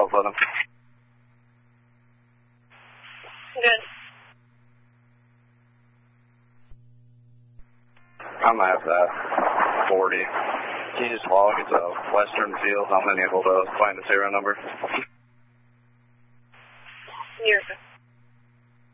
miles on him. Good. I'm at that 40. Can you just log it to Western Field? I'm unable to find a serial number. You're good.